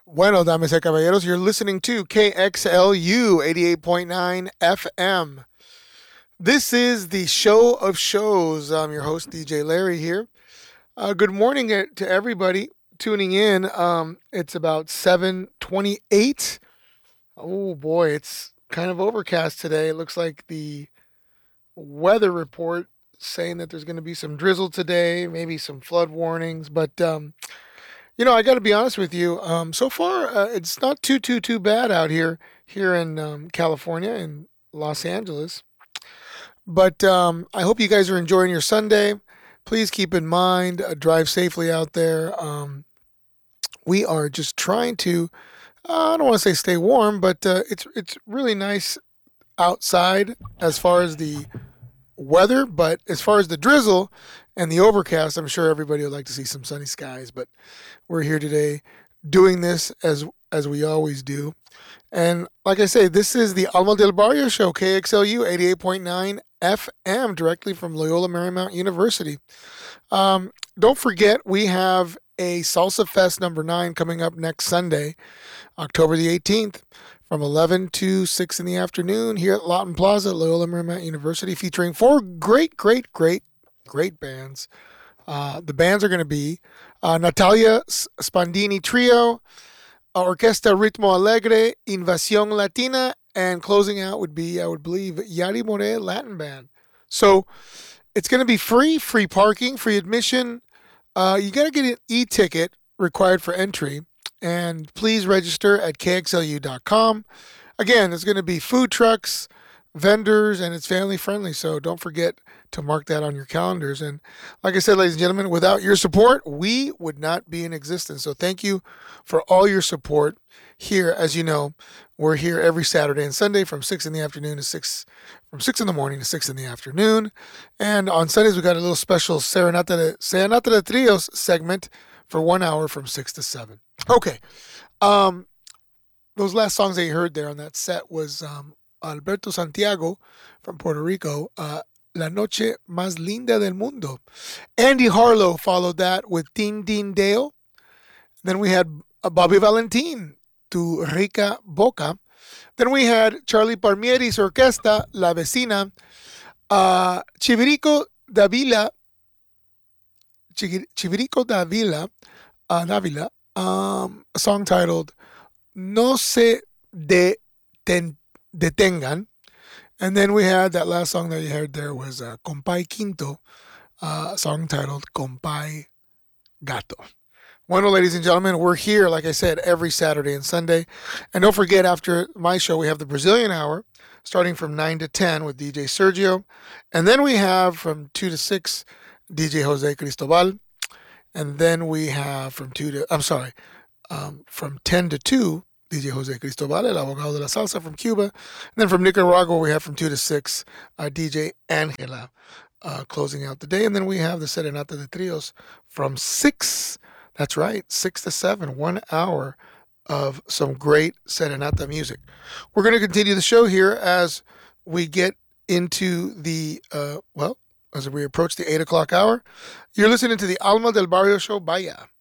Bueno, damas y caballeros, you're listening to KXLU 88.9 FM. This is the show of shows. I'm your host, DJ Larry here. Good morning to everybody tuning in. It's about 7:28. Oh boy, it's kind of overcast today. It looks like the weather report saying that there's going to be some drizzle today, maybe some flood warnings, but I got to be honest with you. So far, it's not too bad out here in California in Los Angeles. But I hope you guys are enjoying your Sunday. Please keep in mind, drive safely out there. We are just trying to. I don't want to say stay warm, but it's really nice outside as far as the weather, but as far as the drizzle and the overcast, I'm sure everybody would like to see some sunny skies. But we're here today doing this as we always do. And like I say, this is the Alma del Barrio show, KXLU 88.9 FM, directly from Loyola Marymount University. Don't forget, we have a Salsa Fest number 9 coming up next Sunday, October the 18th, from 11 to 6 in the afternoon here at Lawton Plaza, Loyola Marymount University, featuring 4 great bands. The bands are going to be Natalia Spandini Trio, Orquesta Ritmo Alegre, Invasión Latina, and closing out would be, I would believe, Yari More Latin Band. So it's going to be free parking, free admission. You got to get an e-ticket required for entry, and please register at kxlu.com. Again, there's going to be food trucks, vendors, and it's family friendly, so don't forget to mark that on your calendars. And like I said, ladies and gentlemen, without your support, we would not be in existence. So thank you for all your support here. As you know, we're here every Saturday and Sunday from 6 in the afternoon to 6, from 6 in the morning to 6 in the afternoon. And on Sundays, we got a little special Serenata de Trios segment for 1 hour from 6 to 7. Okay. Those last songs that you heard there on that set was Alberto Santiago from Puerto Rico, La Noche Más Linda del Mundo. Andy Harlow followed that with Din Din Deo. Then we had Bobby Valentin, Tu Rica Boca. Then we had Charlie Palmieri's Orquesta, La Vecina. Chivirico Davila, Davila, a song titled No Se Detengan. And then we had that last song that you heard there was Compay Quinto, a song titled Compay Gato. Bueno, ladies and gentlemen, we're here, like I said, every Saturday and Sunday. And don't forget, after my show, we have the Brazilian Hour, starting from 9 to 10 with DJ Sergio. And then we have from 2 to 6, DJ Jose Cristobal. And then we have from 10 to 2, DJ Jose Cristobal, el abogado de la salsa from Cuba. And then from Nicaragua, we have from 2 to 6, DJ Angela, closing out the day. And then we have the Serenata de Trios from 6, that's right, 6 to 7, 1 hour of some great Serenata music. We're going to continue the show here as we get into the, as we approach the 8 o'clock hour. You're listening to the Alma del Barrio show. Vaya.